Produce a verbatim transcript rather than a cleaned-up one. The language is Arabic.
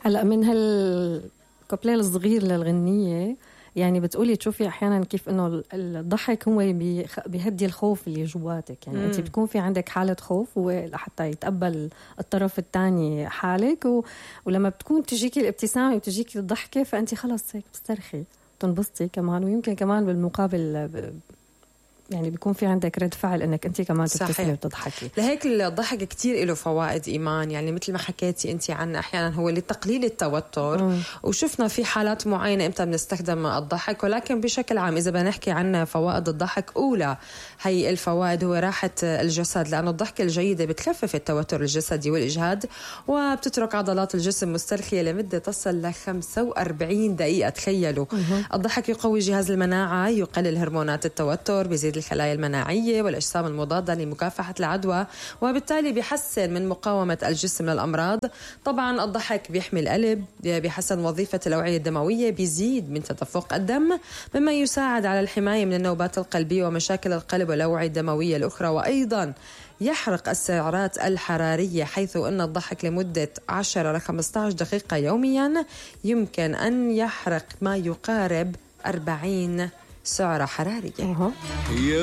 هلا من هالكوبليه الصغير للغنية يعني بتقولي تشوفي أحيانا كيف إنه الضحك هو بيهدي الخوف اللي جواتك. يعني أنت بتكون في عندك حالة خوف وحتى يتقبل الطرف الثاني حالك و... ولما بتكون تجيكي الابتسامة وتجيكي الضحكة فأنت خلص هيك بتسترخي تنبسطي كمان. ويمكن كمان بالمقابل ب... يعني بيكون في عندك رد فعل انك انت كمان تبتسمي وتضحكي. لهيك الضحك كتير له فوائد ايمان، يعني مثل ما حكيتي انت عنه احيانا هو لتقليل التوتر. مم. وشفنا في حالات معينه امتى بنستخدم الضحك، ولكن بشكل عام اذا بنحكي عن فوائد الضحك، اولى هي الفوائد هو راحه الجسد، لانه الضحكه الجيده بتخفف التوتر الجسدي والاجهاد وبتترك عضلات الجسم مسترخيه لمده تصل ل خمسة وأربعين دقيقه. تخيلوا. مم. الضحك يقوي جهاز المناعه، يقلل هرمونات التوتر، بيزيد الخلايا المناعية والأجسام المضادة لمكافحة العدوى، وبالتالي بيحسن من مقاومة الجسم للأمراض. طبعا الضحك بيحمي القلب، بيحسن وظيفة الأوعية الدموية، بيزيد من تدفق الدم، مما يساعد على الحماية من النوبات القلبية ومشاكل القلب والأوعية الدموية الأخرى. وأيضا يحرق السعرات الحرارية، حيث أن الضحك لمدة عشرة إلى خمسة عشر دقيقة يوميا يمكن أن يحرق ما يقارب أربعين سعرة حرارية.